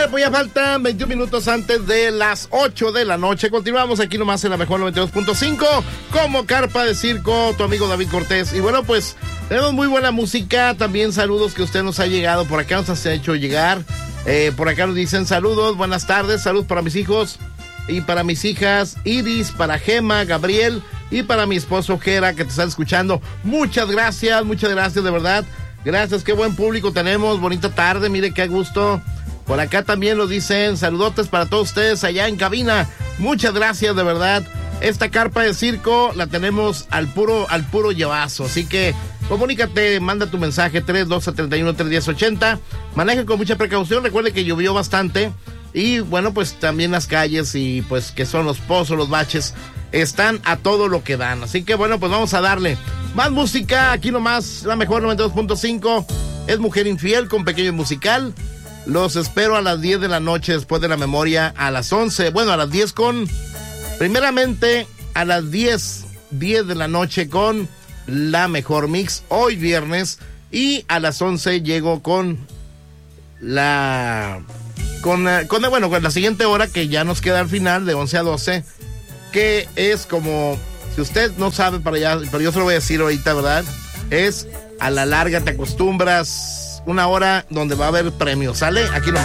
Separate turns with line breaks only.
Pues ya faltan 21 minutos antes de las 8 de la noche. Continuamos aquí nomás en la mejor 92.5 como Carpa de Circo, tu amigo David Cortés. Y bueno, pues tenemos muy buena música. También saludos que usted nos ha llegado. Por acá nos ha hecho llegar. Por acá nos dicen saludos, buenas tardes. Saludos para mis hijos y para mis hijas Iris, para Gema, Gabriel y para mi esposo Jera, que te está escuchando. Muchas gracias de verdad. Gracias, qué buen público tenemos. Bonita tarde, mire qué gusto. Por acá también lo dicen, saludotes para todos ustedes allá en cabina. Muchas gracias, de verdad. Esta Carpa de Circo la tenemos al puro llevazo. Así que comunícate, manda tu mensaje 312-31-310-80. Maneje con mucha precaución. Recuerde que llovió bastante. Y bueno, pues también las calles y pues que son los pozos, los baches, están a todo lo que dan. Así que bueno, pues vamos a darle más música. Aquí nomás, la mejor 92.5. Es Mujer Infiel con pequeño musical. Los espero a las 10 de la noche después de la memoria, a las 11, bueno, a las 10 primeramente a las 10 de la noche con la mejor mix, hoy viernes, y a las 11 llego con la siguiente hora que ya nos queda al final, de 11 a 12, que es como, si usted no sabe para allá, pero yo se lo voy a decir ahorita, ¿verdad? Es a la larga te acostumbras. Una hora donde va a haber premios, ¿sale? Aquí no.